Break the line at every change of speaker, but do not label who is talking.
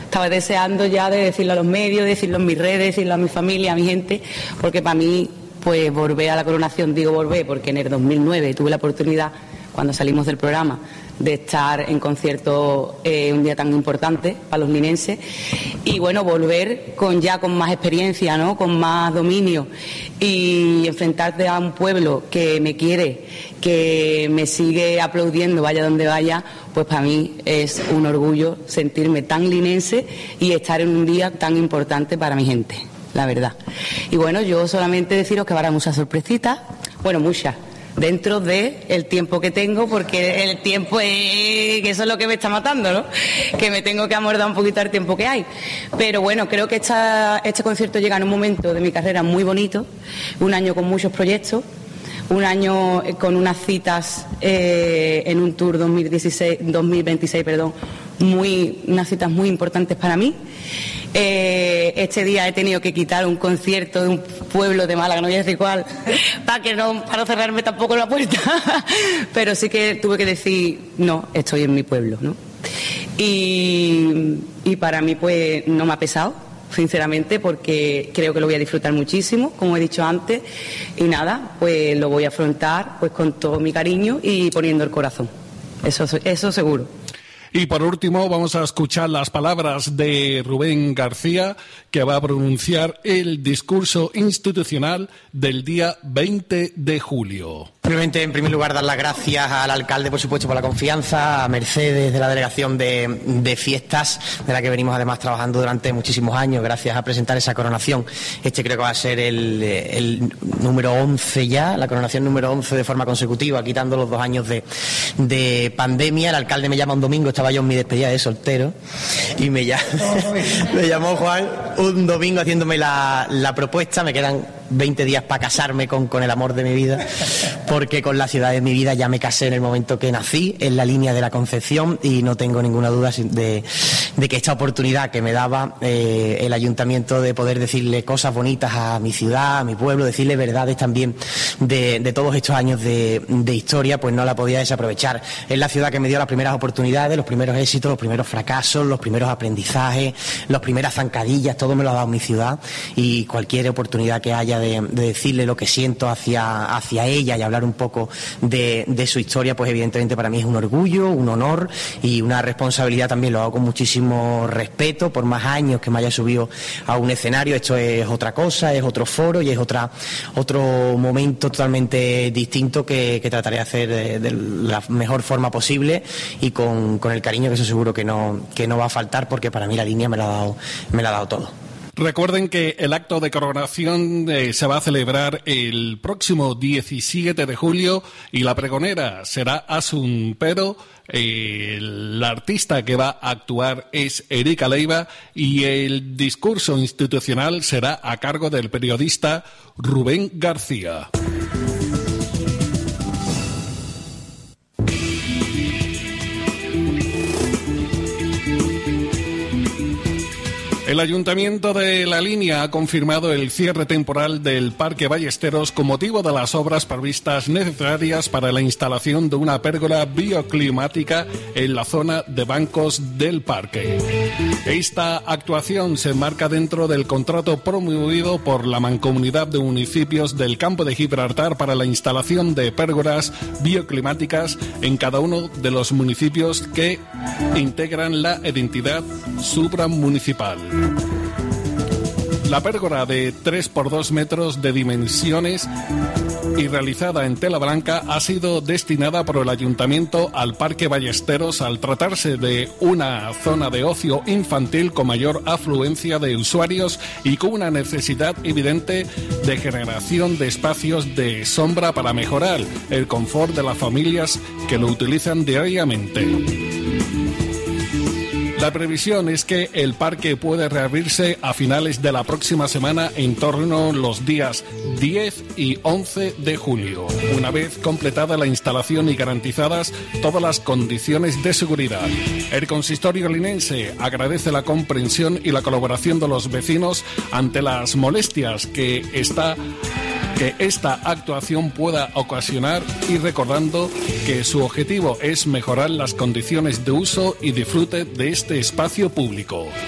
estaba deseando ya de decirlo a los medios, decirlo en mis redes, decirlo a mi familia, a mi gente, porque para mí, pues volver a la coronación, digo volver, porque en el 2009 tuve la oportunidad, cuando salimos del programa, de estar en concierto un día tan importante para los linenses, y bueno, volver con más experiencia, ¿no?, con más dominio, y enfrentarte a un pueblo que me quiere, que me sigue aplaudiendo vaya donde vaya, pues para mí es un orgullo sentirme tan linense y estar en un día tan importante para mi gente, la verdad. Y bueno, yo solamente deciros que habrá muchas sorpresitas, bueno, muchas, dentro de el tiempo que tengo, porque el tiempo que eso es lo que me está matando, ¿no?, que me tengo que amordar un poquito al tiempo que hay. Pero bueno, creo que este concierto llega en un momento de mi carrera muy bonito, un año con muchos proyectos, un año con unas citas en un tour 2026, unas citas muy importantes para mí. Este día he tenido que quitar un concierto de un pueblo de Málaga, no voy a decir cuál, para no cerrarme tampoco la puerta, pero sí que tuve que decir, no, estoy en mi pueblo, ¿no? Y para mí pues no me ha pesado, sinceramente, porque creo que lo voy a disfrutar muchísimo, como he dicho antes, y nada, pues lo voy a afrontar pues con todo mi cariño y poniendo el corazón, eso seguro.
Y por último vamos a escuchar las palabras de Rubén García, que va a pronunciar el discurso institucional del día 20 de julio.
Simplemente, en primer lugar, dar las gracias al alcalde, por supuesto, por la confianza, a Mercedes de la Delegación de Fiestas, de la que venimos además trabajando durante muchísimos años, gracias a presentar esa coronación. Este creo que va a ser el número 11 ya, la coronación número 11 de forma consecutiva, quitando los 2 años de pandemia. El alcalde me llama un domingo, estaba yo en mi despedida de soltero, y me llamó Juan un domingo haciéndome la propuesta. Me quedan 20 días para casarme con el amor de mi vida, porque con la ciudad de mi vida ya me casé en el momento que nací, en la línea de la Concepción, y no tengo ninguna duda de que esta oportunidad que me daba el ayuntamiento de poder decirle cosas bonitas a mi ciudad, a mi pueblo, decirle verdades también de todos estos años de historia, pues no la podía desaprovechar. Es la ciudad que me dio las primeras oportunidades, los primeros éxitos, los primeros fracasos, los primeros aprendizajes, las primeras zancadillas, todo me lo ha dado mi ciudad, y cualquier oportunidad que haya de decirle lo que siento hacia ella y hablar un poco de su historia, pues evidentemente para mí es un orgullo, un honor y una responsabilidad también. Lo hago con muchísimo respeto, por más años que me haya subido a un escenario. Esto es otra cosa, es otro foro y es otro momento totalmente distinto que trataré de hacer de la mejor forma posible y con el cariño que eso seguro que no va a faltar, porque para mí la línea me la ha dado todo.
Recuerden que el acto de coronación se va a celebrar el próximo 17 de julio y la pregonera será Asun Pero. La artista que va a actuar es Erika Leiva y el discurso institucional será a cargo del periodista Rubén García. El Ayuntamiento de La Línea ha confirmado el cierre temporal del Parque Ballesteros con motivo de las obras previstas necesarias para la instalación de una pérgola bioclimática en la zona de bancos del parque. Esta actuación se enmarca dentro del contrato promovido por la Mancomunidad de Municipios del Campo de Gibraltar para la instalación de pérgolas bioclimáticas en cada uno de los municipios que integran la entidad supramunicipal. La pérgola de 3 por 2 metros de dimensiones y realizada en tela blanca ha sido destinada por el Ayuntamiento al Parque Ballesteros al tratarse de una zona de ocio infantil con mayor afluencia de usuarios y con una necesidad evidente de generación de espacios de sombra para mejorar el confort de las familias que lo utilizan diariamente. La previsión es que el parque puede reabrirse a finales de la próxima semana en torno a los días 10 y 11 de julio, una vez completada la instalación y garantizadas todas las condiciones de seguridad. El consistorio linense agradece la comprensión y la colaboración de los vecinos ante las molestias que esta actuación pueda ocasionar y recordando que su objetivo es mejorar las condiciones de uso y disfrute de este espacio público.